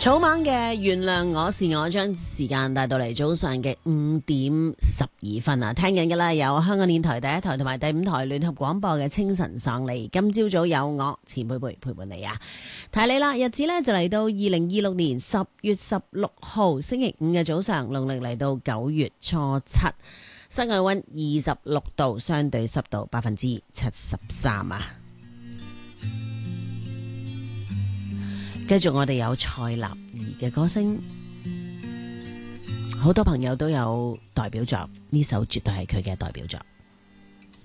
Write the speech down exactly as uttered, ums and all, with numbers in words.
草蜢嘅原諒我是我，將時間帶到嚟早上嘅五點十二分啊！聽緊嘅啦，有香港電台第一台同埋第五台聯合廣播嘅清晨喪禮。今朝早有我錢佩佩陪伴你啊！提你啦，日子呢就嚟到二零二六年十月十六號星期五嘅早上，農曆嚟到九月初七，室外溫二十六度，相對濕度百分之七十三啊！繼續我哋有蔡立兒嘅歌聲，好多朋友都有代表作，呢首絕對係佢嘅代表作。